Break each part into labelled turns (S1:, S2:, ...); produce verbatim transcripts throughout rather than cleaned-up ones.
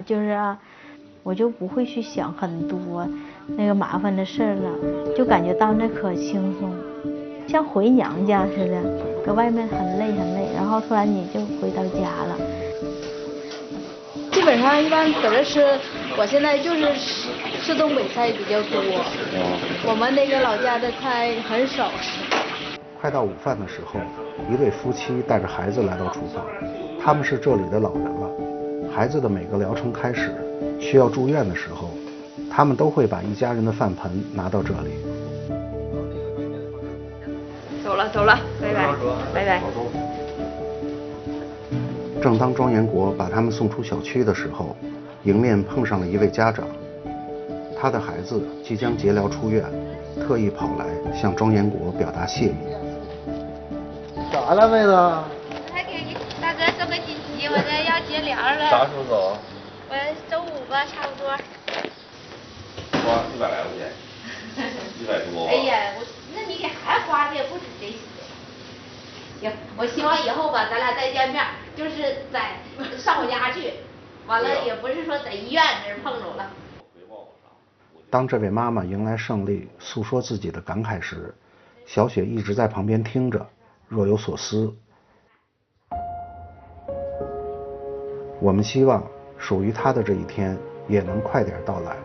S1: 就是啊，我就不会去想很多那个麻烦的事儿了，就感觉到那可轻松，像回娘家似的，搁外面很累很累，然后突然你就回到家了。基本上一般搁这吃，我现在就是吃吃东北菜比较多，我们那个老家的菜很少吃。
S2: 快到午饭的时候，一对夫妻带着孩子来到厨房，他们是这里的老人了。孩子的每个疗程开始需要住院的时候，他们都会把一家人的饭盆拿到这里。
S1: 走了走了，拜拜拜拜。
S2: 正当庄延国把他们送出小区的时候，迎面碰上了一位家长，他的孩子即将结疗出院，特意跑来向庄延国表达谢意。
S3: 咋了，妹子？
S4: 我还给你大哥送个锦旗，我这要结疗了。
S3: 啥时候走？
S4: 我周五吧，差不多。
S3: 花一百来块钱，一百多。
S4: 哎呀，我那你给孩子花的也不止这些。行，我希望以后吧，咱俩再见面，就是在上我家去，完了也不是说在医院这儿碰着了。
S2: 当这位妈妈迎来胜利，诉说自己的感慨时，小雪一直在旁边听着，若有所思。我们希望属于她的这一天也能快点到来。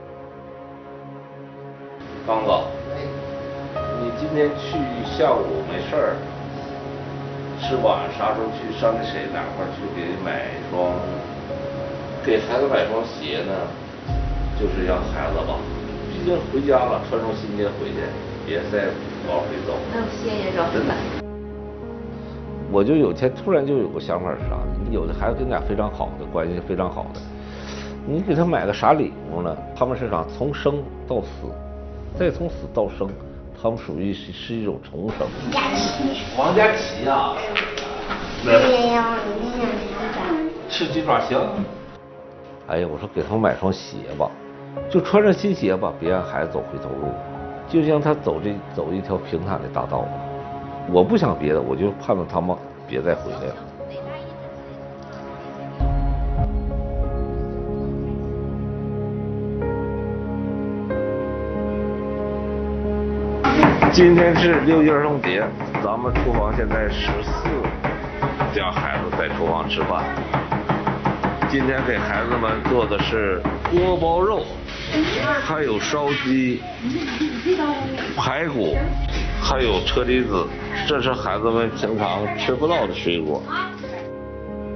S3: 刚子，你今天去下午没事儿，吃晚啥时候去上那谁哪块去给买一双，给孩子买双鞋呢？就是让孩子吧，毕竟回家了，穿双新鞋回去，别再往回走。
S4: 那谢谢老师了。
S3: 我就有天突然就有个想法是啥？你有的孩子跟你俩非常好的关系非常好的，你给他买个啥礼物呢？他们是啥？从生到死，再从死到生，他们属于是是一种重生。王佳琪啊，没有，吃鸡爪行。哎呀，我说给他们买双鞋吧，就穿上新鞋吧，别让孩子走回头路，就像他走这走一条平坦的大道吧。我不想别的，我就盼望他们别再回来了。今天是六一儿童节，咱们厨房现在十四家孩子在厨房吃饭。今天给孩子们做的是锅包肉，还有烧鸡、排骨，还有车厘子，这是孩子们平常吃不到的水果。